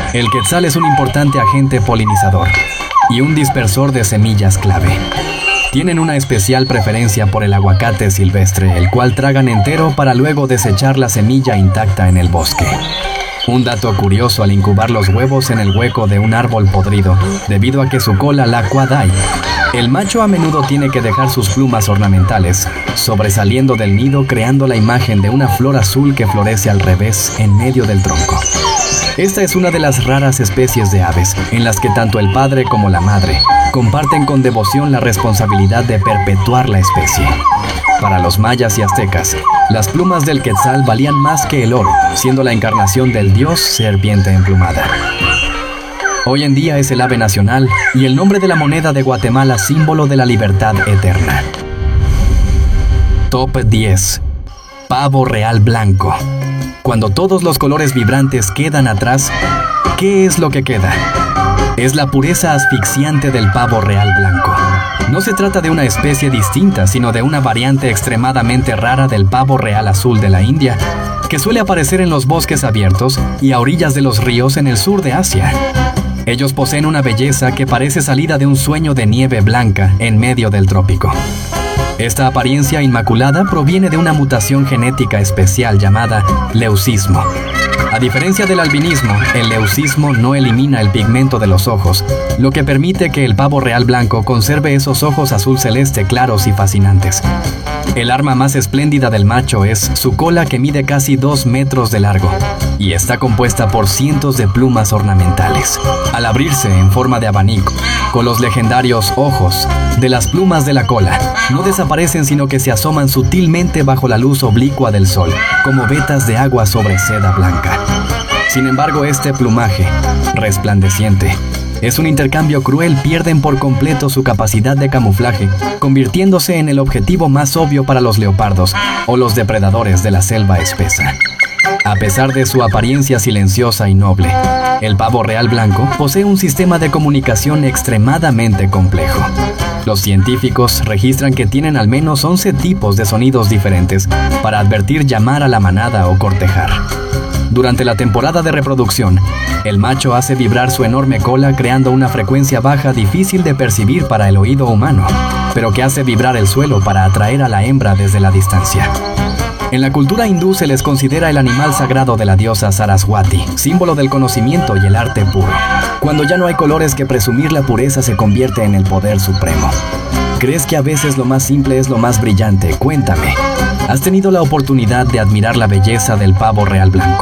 El quetzal es un importante agente polinizador y un dispersor de semillas clave. Tienen una especial preferencia por el aguacate silvestre, el cual tragan entero para luego desechar la semilla intacta en el bosque. Un dato curioso al incubar los huevos en el hueco de un árbol podrido, debido a que su cola la cuadai. El macho a menudo tiene que dejar sus plumas ornamentales, sobresaliendo del nido creando la imagen de una flor azul que florece al revés en medio del tronco. Esta es una de las raras especies de aves en las que tanto el padre como la madre comparten con devoción la responsabilidad de perpetuar la especie. Para los mayas y aztecas, las plumas del quetzal valían más que el oro, siendo la encarnación del dios serpiente emplumada. Hoy en día es el ave nacional y el nombre de la moneda de Guatemala, símbolo de la libertad eterna. Top 10. Pavo real blanco. Cuando todos los colores vibrantes quedan atrás, ¿qué es lo que queda? Es la pureza asfixiante del pavo real blanco. No se trata de una especie distinta, sino de una variante extremadamente rara del pavo real azul de la India, que suele aparecer en los bosques abiertos y a orillas de los ríos en el sur de Asia. Ellos poseen una belleza que parece salida de un sueño de nieve blanca en medio del trópico. Esta apariencia inmaculada proviene de una mutación genética especial llamada leucismo. A diferencia del albinismo, el leucismo no elimina el pigmento de los ojos, lo que permite que el pavo real blanco conserve esos ojos azul celeste claros y fascinantes. El arma más espléndida del macho es su cola, que mide casi 2 metros de largo y está compuesta por cientos de plumas ornamentales. Al abrirse en forma de abanico, con los legendarios ojos de las plumas de la cola, no desaparecen sino que se asoman sutilmente bajo la luz oblicua del sol, como vetas de agua sobre seda blanca. Sin embargo, este plumaje resplandeciente es un intercambio cruel. Pierden por completo su capacidad de camuflaje, convirtiéndose en el objetivo más obvio para los leopardos o los depredadores de la selva espesa. A pesar de su apariencia silenciosa y noble, el pavo real blanco posee un sistema de comunicación extremadamente complejo. Los científicos registran que tienen al menos 11 tipos de sonidos diferentes para advertir, llamar a la manada o cortejar. Durante la temporada de reproducción, el macho hace vibrar su enorme cola creando una frecuencia baja difícil de percibir para el oído humano, pero que hace vibrar el suelo para atraer a la hembra desde la distancia. En la cultura hindú se les considera el animal sagrado de la diosa Saraswati, símbolo del conocimiento y el arte puro. Cuando ya no hay colores que presumir, la pureza se convierte en el poder supremo. ¿Crees que a veces lo más simple es lo más brillante? Cuéntame. ¿Has tenido la oportunidad de admirar la belleza del pavo real blanco?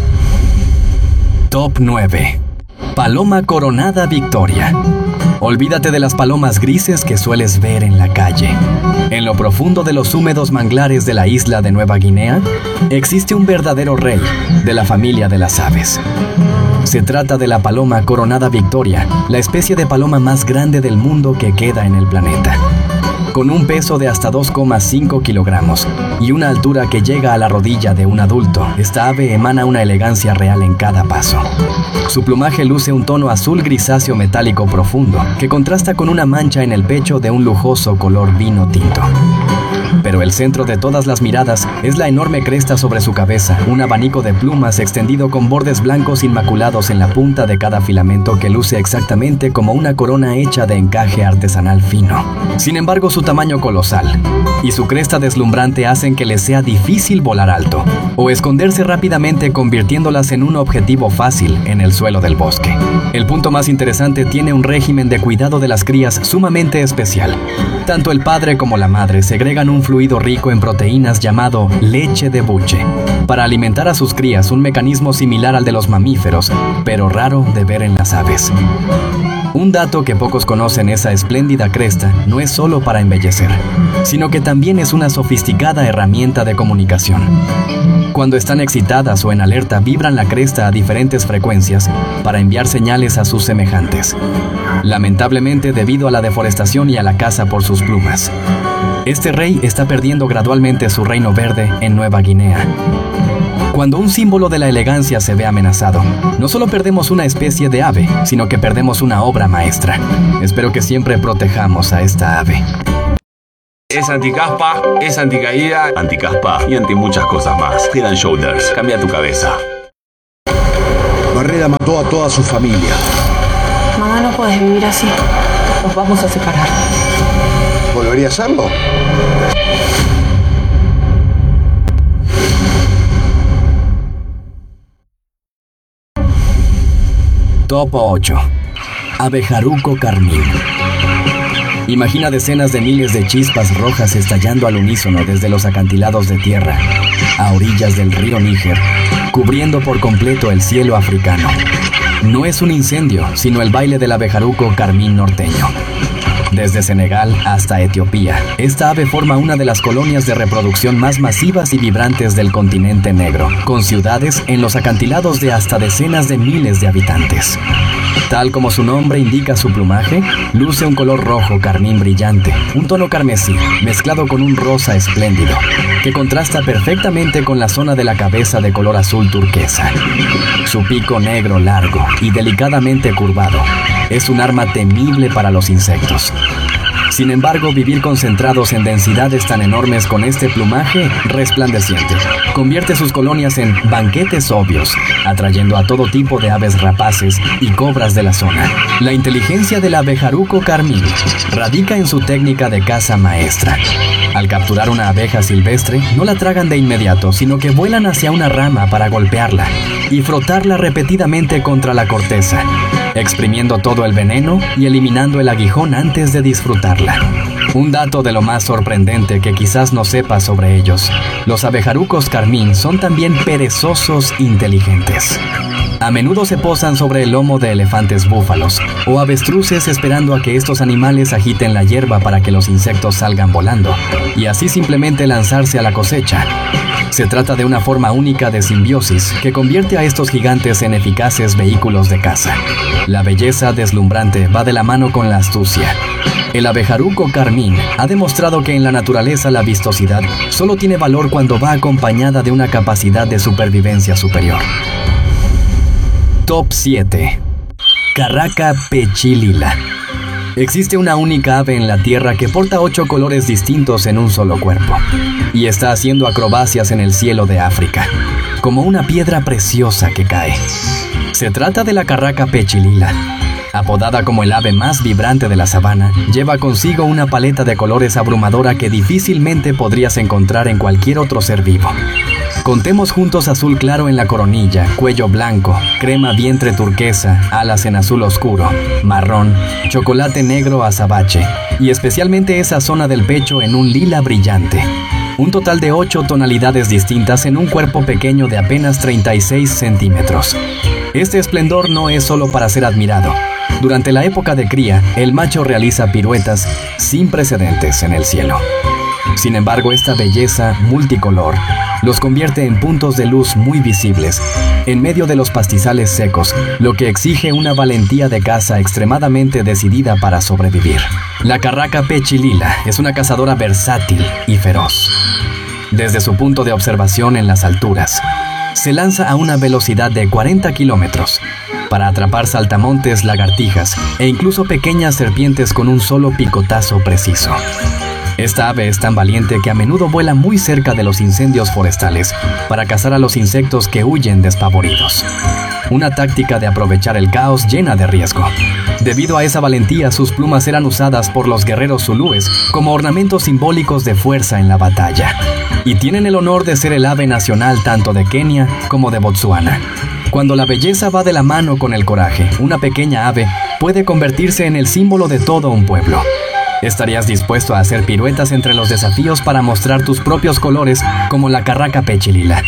Top 9. Paloma coronada Victoria. Olvídate de las palomas grises que sueles ver en la calle. En lo profundo de los húmedos manglares de la isla de Nueva Guinea, existe un verdadero rey de la familia de las aves. Se trata de la paloma coronada Victoria, la especie de paloma más grande del mundo que queda en el planeta. Con un peso de hasta 2,5 kilogramos y una altura que llega a la rodilla de un adulto, esta ave emana una elegancia real en cada paso. Su plumaje luce un tono azul grisáceo metálico profundo, que contrasta con una mancha en el pecho de un lujoso color vino tinto. Pero el centro de todas las miradas es la enorme cresta sobre su cabeza, un abanico de plumas extendido con bordes blancos inmaculados en la punta de cada filamento que luce exactamente como una corona hecha de encaje artesanal fino. Sin embargo, su tamaño colosal y su cresta deslumbrante hacen que les sea difícil volar alto o esconderse rápidamente, convirtiéndolas en un objetivo fácil en el suelo del bosque. El punto más interesante: tiene un régimen de cuidado de las crías sumamente especial. Tanto el padre como la madre segregan un fluido rico en proteínas llamado leche de buche para alimentar a sus crías, un mecanismo similar al de los mamíferos, pero raro de ver en las aves. Un dato que pocos conocen: esa espléndida cresta no es solo para embellecer, sino que también es una sofisticada herramienta de comunicación. Cuando están excitadas o en alerta, vibran la cresta a diferentes frecuencias para enviar señales a sus semejantes. Lamentablemente, debido a la deforestación y a la caza por sus plumas, este rey está perdiendo gradualmente su reino verde en Nueva Guinea. Cuando un símbolo de la elegancia se ve amenazado, no solo perdemos una especie de ave, sino que perdemos una obra maestra. Espero que siempre protejamos a esta ave. Es anticaspa, es anticaída, Anticaspa y anti muchas cosas más. Head & Shoulders, cambia tu cabeza. manera mató a toda su familia. Mamá, no puedes vivir así. Nos vamos a separar. ¿Volvería a hacerlo? Top 8. Abejaruco carmín. Imagina decenas de miles de chispas rojas estallando al unísono desde los acantilados de tierra, a orillas del río Níger, cubriendo por completo el cielo africano. No es un incendio, sino el baile del abejaruco carmín norteño. Desde Senegal hasta Etiopía, esta ave forma una de las colonias de reproducción más masivas y vibrantes del continente negro, con ciudades en los acantilados de hasta decenas de miles de habitantes. Tal como su nombre indica, su plumaje luce un color rojo carmín brillante, un tono carmesí mezclado con un rosa espléndido, que contrasta perfectamente con la zona de la cabeza de color azul turquesa. Su pico negro largo y delicadamente curvado es un arma temible para los insectos. Sin embargo, vivir concentrados en densidades tan enormes con este plumaje resplandeciente convierte sus colonias en banquetes obvios, atrayendo a todo tipo de aves rapaces y cobras de la zona. La inteligencia del abejaruco carmín radica en su técnica de caza maestra. Al capturar una abeja silvestre, no la tragan de inmediato, sino que vuelan hacia una rama para golpearla y frotarla repetidamente contra la corteza, exprimiendo todo el veneno y eliminando el aguijón antes de disfrutarla. Un dato de lo más sorprendente que quizás no sepas sobre ellos: los abejarucos carmín son también perezosos inteligentes. A menudo se posan sobre el lomo de elefantes búfalos o avestruces esperando a que estos animales agiten la hierba para que los insectos salgan volando y así simplemente lanzarse a la cosecha. Se trata de una forma única de simbiosis que convierte a estos gigantes en eficaces vehículos de caza. La belleza deslumbrante va de la mano con la astucia. El abejaruco carmín ha demostrado que en la naturaleza la vistosidad solo tiene valor cuando va acompañada de una capacidad de supervivencia superior. Top 7. Carraca pechilila. Existe una única ave en la Tierra que porta 8 colores distintos en un solo cuerpo y está haciendo acrobacias en el cielo de África, como una piedra preciosa que cae. Se trata de la carraca pechilila. Apodada como el ave más vibrante de la sabana, lleva consigo una paleta de colores abrumadora que difícilmente podrías encontrar en cualquier otro ser vivo. Contemos juntos azul claro en la coronilla, cuello blanco, crema vientre turquesa, alas en azul oscuro, marrón, chocolate negro azabache y especialmente esa zona del pecho en un lila brillante. Un total de 8 tonalidades distintas en un cuerpo pequeño de apenas 36 centímetros. Este esplendor no es solo para ser admirado. Durante la época de cría, el macho realiza piruetas sin precedentes en el cielo. Sin embargo, esta belleza multicolor los convierte en puntos de luz muy visibles en medio de los pastizales secos, lo que exige una valentía de caza extremadamente decidida para sobrevivir. La carraca pechilila es una cazadora versátil y feroz. Desde su punto de observación en las alturas, se lanza a una velocidad de 40 kilómetros para atrapar saltamontes, lagartijas e incluso pequeñas serpientes con un solo picotazo preciso. Esta ave es tan valiente que a menudo vuela muy cerca de los incendios forestales para cazar a los insectos que huyen despavoridos. Una táctica de aprovechar el caos llena de riesgo. Debido a esa valentía, sus plumas eran usadas por los guerreros zulúes como ornamentos simbólicos de fuerza en la batalla. Y tienen el honor de ser el ave nacional tanto de Kenia como de Botsuana. Cuando la belleza va de la mano con el coraje, una pequeña ave puede convertirse en el símbolo de todo un pueblo. ¿Estarías dispuesto a hacer piruetas entre los desafíos para mostrar tus propios colores como la carraca pechilila?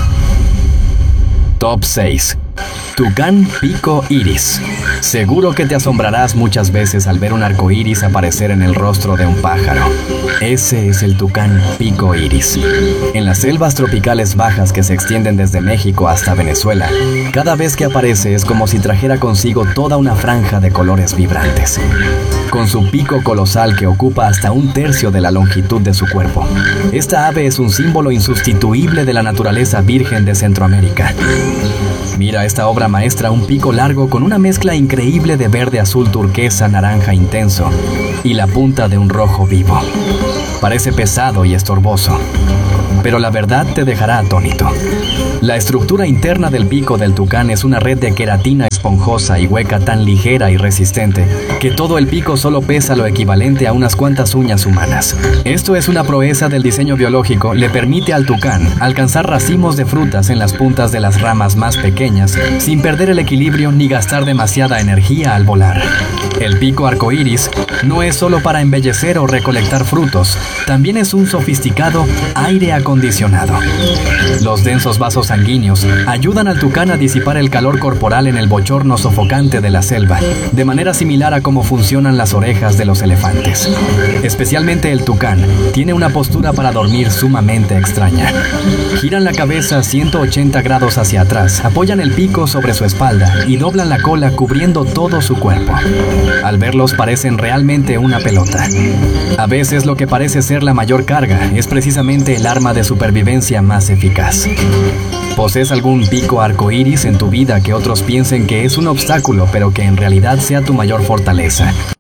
Top 6. Tucán pico iris. Seguro que te asombrarás muchas veces al ver un arco iris aparecer en el rostro de un pájaro. Ese es el tucán pico iris. En las selvas tropicales bajas que se extienden desde México hasta Venezuela, cada vez que aparece es como si trajera consigo toda una franja de colores vibrantes. Con su pico colosal que ocupa hasta 1/3 de la longitud de su cuerpo, esta ave es un símbolo insustituible de la naturaleza virgen de Centroamérica. Mira esta obra maestra, un pico largo con una mezcla increíble de verde, azul, turquesa, naranja intenso y la punta de un rojo vivo. Parece pesado y estorboso, pero la verdad te dejará atónito. La estructura interna del pico del tucán es una red de queratina esponjosa y hueca tan ligera y resistente que todo el pico solo pesa lo equivalente a unas cuantas uñas humanas. Esto es una proeza del diseño biológico, le permite al tucán alcanzar racimos de frutas en las puntas de las ramas más pequeñas sin perder el equilibrio ni gastar demasiada energía al volar. El pico arcoíris no es solo para embellecer o recolectar frutos, también es un sofisticado aire acondicionado. Los densos vasos sanguíneos ayudan al tucán a disipar el calor corporal en el bochorno sofocante de la selva, de manera similar a cómo funcionan las orejas de los elefantes. Especialmente el tucán tiene una postura para dormir sumamente extraña. Giran la cabeza 180 grados hacia atrás, apoyan el pico sobre su espalda y doblan la cola cubriendo todo su cuerpo. Al verlos parecen realmente una pelota. A veces lo que parece ser la mayor carga es precisamente el arma de supervivencia más eficaz. ¿Posees algún pico arcoíris en tu vida que otros piensen que es un obstáculo, pero que en realidad sea tu mayor fortaleza?